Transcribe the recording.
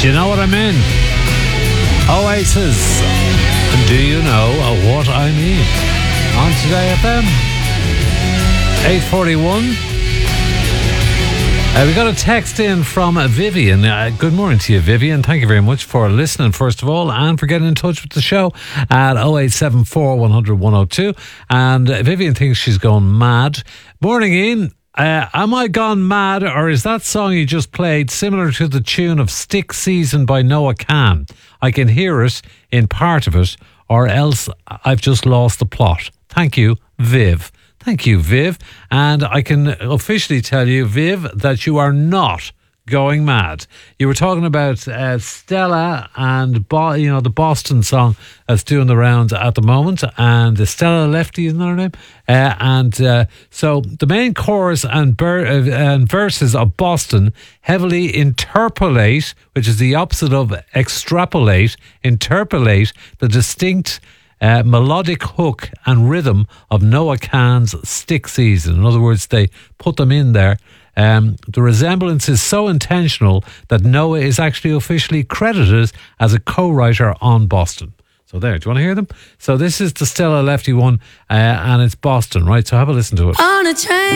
Do you know what I mean? Oasis. Do you know what I mean? On Today FM. 8:41. We got a text in from Vivian. Good morning to you, Vivian. Thank you very much for listening, first of all, and for getting in touch with the show at 0874 100 102. And Vivian thinks she's gone mad. Morning, Ian. Am I gone mad, or is that song you just played similar to the tune of Stick Season by Noah Kahan? I can hear it in part of it, or else I've just lost the plot. Thank you, Viv. Thank you, Viv. And I can officially tell you, Viv, that you are not going mad. You were talking about Stella and the Boston song that's doing the rounds at the moment, and Stella Lefty, isn't that her name? So the main chorus and verses of Boston heavily interpolate, which is the opposite of extrapolate, interpolate the distinct melodic hook and rhythm of Noah Kahan's Stick Season. In other words, they put them in there. The resemblance is so intentional that Noah is actually officially credited as a co-writer on Boston. So there, do you want to hear them? So this is the Stella Lefty one, and it's Boston, right? So have a listen to it. On a train